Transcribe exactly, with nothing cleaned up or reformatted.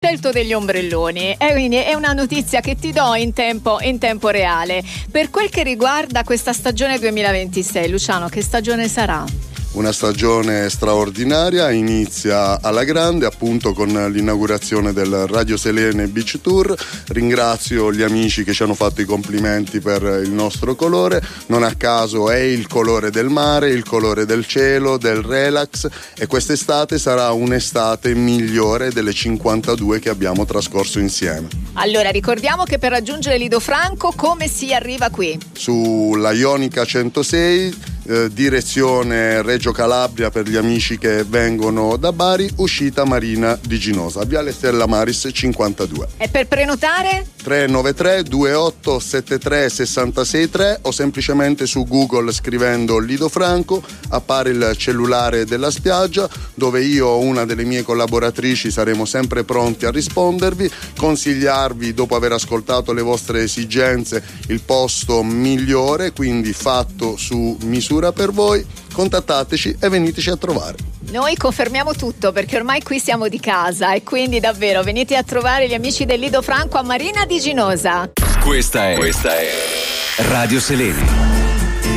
scelto degli ombrelloni e quindi è una notizia che ti do in tempo, in tempo reale. Per quel che riguarda questa stagione duemilaventisei, Luciano, che stagione sarà? Una stagione straordinaria, inizia alla grande appunto con l'inaugurazione del Radio Selene Beach Tour. Ringrazio gli amici che ci hanno fatto i complimenti per il nostro colore, non a caso è il colore del mare, il colore del cielo, del relax, e quest'estate sarà un'estate migliore delle cinquantadue che abbiamo trascorso insieme. Allora ricordiamo che per raggiungere Lido Franco come si arriva qui? Sulla Ionica centosei, Eh, direzione Reggio Calabria per gli amici che vengono da Bari, uscita Marina di Ginosa, Viale Stella Maris cinquantadue. E per prenotare? tre nove tre due otto sette tre sei sei tre o semplicemente su Google scrivendo Lido Franco appare il cellulare della spiaggia, dove io o una delle mie collaboratrici saremo sempre pronti a rispondervi, consigliarvi dopo aver ascoltato le vostre esigenze il posto migliore, quindi fatto su misura per voi. Contattateci e veniteci a trovare. Noi confermiamo tutto perché ormai qui siamo di casa e quindi davvero venite a trovare gli amici del Lido Franco a Marina di Ginosa. Questa è, questa è Radio Selene.